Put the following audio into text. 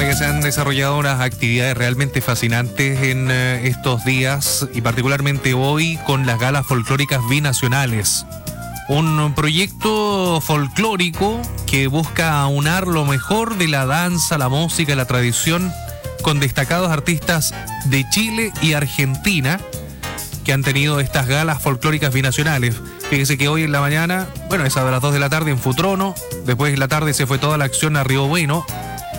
que se han desarrollado unas actividades realmente fascinantes en estos días y particularmente hoy con las galas folclóricas binacionales. Un proyecto folclórico que busca aunar lo mejor de la danza, la música y la tradición con destacados artistas de Chile y Argentina que han tenido estas galas folclóricas binacionales. Fíjese que hoy en la mañana, esa de las 2 de la tarde en Futrono, después de la tarde se fue toda la acción a Río Bueno,